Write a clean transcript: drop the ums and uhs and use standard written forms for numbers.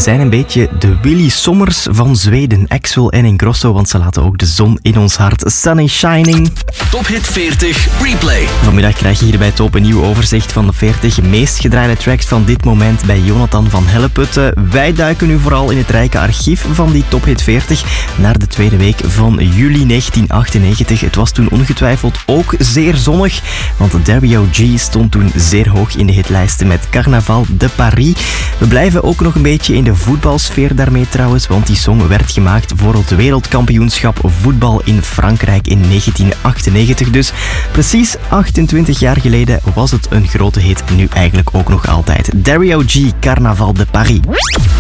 zijn een beetje de Willy Sommers van Zweden. Axwell en Ingrosso, want ze laten ook de zon in ons hart. Sun is shining. Top Hit 40 Replay. Vanmiddag krijg je hier bij Top een nieuw overzicht van de 40 meest gedraaide tracks van dit moment bij Jonathan van Helleputte. Wij duiken nu vooral in het rijke archief van die Top Hit 40 naar de tweede week van juli 1998. Het was toen ongetwijfeld ook zeer zonnig, want Dario G stond toen zeer hoog in de hitlijsten met Carnaval de Paris. We blijven ook nog een beetje in de voetbalsfeer daarmee trouwens, want die song werd gemaakt voor het wereldkampioenschap voetbal in Frankrijk in 1998. Dus precies 28 jaar geleden was het een grote hit en nu eigenlijk ook nog altijd. Dario G, Carnaval de Paris.